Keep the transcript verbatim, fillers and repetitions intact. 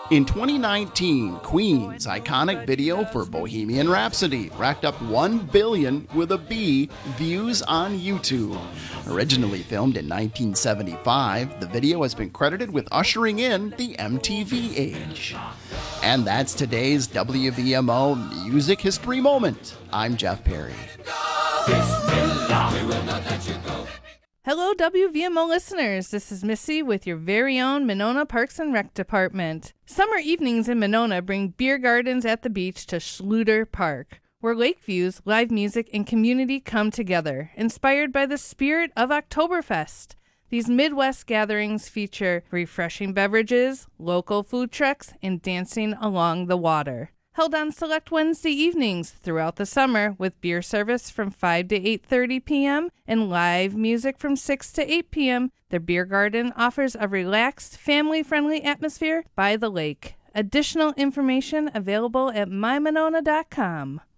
In twenty nineteen, Queen's iconic video for Bohemian Rhapsody racked up one billion with a B views on YouTube. Originally filmed in nineteen seventy-five, the video has been credited with ushering in the M T V age. And that's today's W V M O Music History Moment. I'm Jeff Perry. Hello, W V M O listeners. This is Missy with your very own Monona Parks and Rec Department. Summer evenings in Monona bring beer gardens at the beach to Schluter Park, where lake views, live music, and community come together, inspired by the spirit of Oktoberfest. These Midwest gatherings feature refreshing beverages, local food trucks, and dancing along the water. Held on select Wednesday evenings throughout the summer with beer service from five to eight thirty p.m. and live music from six to eight p.m., their beer garden offers a relaxed, family-friendly atmosphere by the lake. Additional information available at my monona dot com.